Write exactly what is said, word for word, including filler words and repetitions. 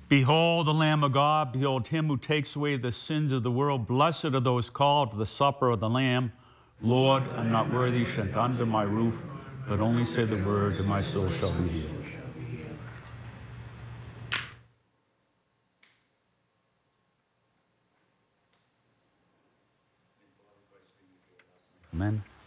Behold the Lamb of God, behold him who takes away the sins of the world. Blessed are those called to the supper of the Lamb. Lord, I'm not worthy, to enter under my roof, but only say the word, and my soul shall be healed. Amen.